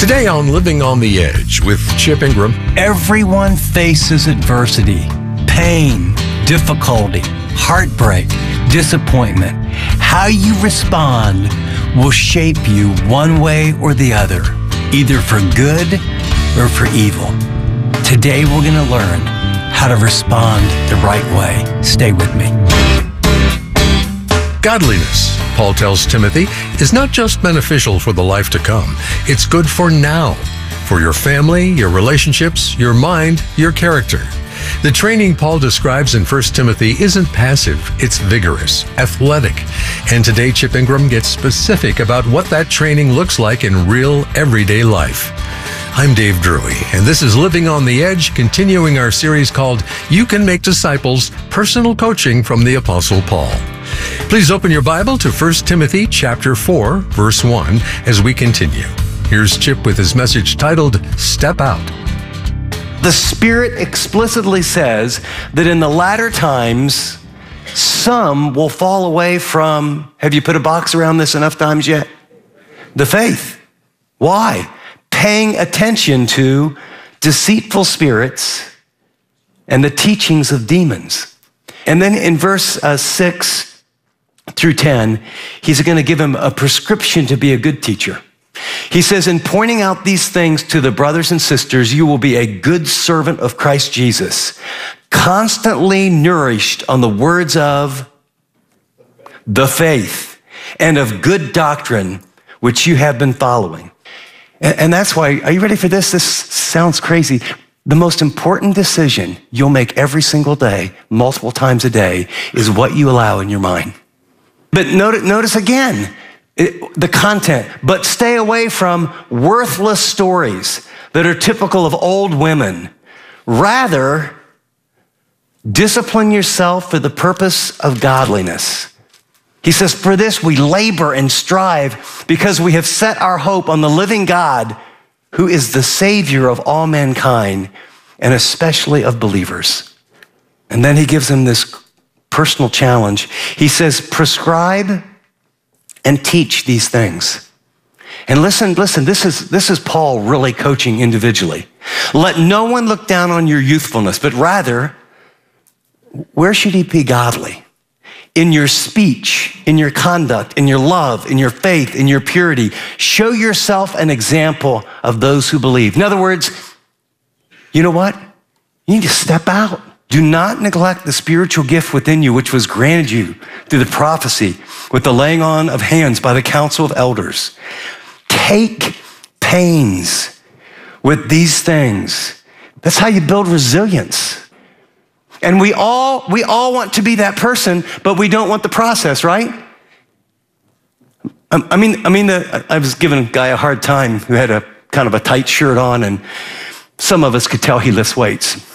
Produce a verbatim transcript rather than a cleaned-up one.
Today on Living on the Edge with Chip Ingram. Everyone faces adversity, pain, difficulty, heartbreak, disappointment. How you respond will shape you one way or the other, either for good or for evil. Today we're going to learn how to respond the right way. Stay with me. Godliness, Paul tells Timothy, is not just beneficial for the life to come. It's good for now, for your family, your relationships, your mind, your character. The training Paul describes in First Timothy isn't passive, it's vigorous, athletic. And today Chip Ingram gets specific about what that training looks like in real, everyday life. I'm Dave Drury, and this is Living on the Edge, continuing our series called You Can Make Disciples, Personal Coaching from the Apostle Paul. Please open your Bible to First Timothy chapter four, verse one, as we continue. Here's Chip with his message titled, Step Out. The Spirit explicitly says that in the latter times, some will fall away from, have you put a box around this enough times yet? The faith. Why? Paying attention to deceitful spirits and the teachings of demons. And then in verse uh, six through ten, he's going to give him a prescription to be a good teacher. He says, in pointing out these things to the brothers and sisters, you will be a good servant of Christ Jesus, constantly nourished on the words of the faith and of good doctrine, which you have been following. And that's why, are you ready for this? This sounds crazy. The most important decision you'll make every single day, multiple times a day, is what you allow in your mind. But notice, notice again, it, the content, but stay away from worthless stories that are typical of old women. Rather, discipline yourself for the purpose of godliness. He says, for this we labor and strive because we have set our hope on the living God, who is the Savior of all mankind, and especially of believers. And then he gives them this personal challenge. He says, prescribe and teach these things. And listen, listen, this is, this is Paul really coaching individually. Let no one look down on your youthfulness, but rather, where should he be godly? In your speech, in your conduct, in your love, in your faith, in your purity. Show yourself an example of those who believe. In other words, you know what? You need to step out. Do not neglect the spiritual gift within you, which was granted you through the prophecy with the laying on of hands by the council of elders. Take pains with these things. That's how you build resilience. And we all, we all want to be that person, but we don't want the process, right? I mean, I mean, the, I was giving a guy a hard time who had a kind of a tight shirt on, and some of us could tell he lifts weights.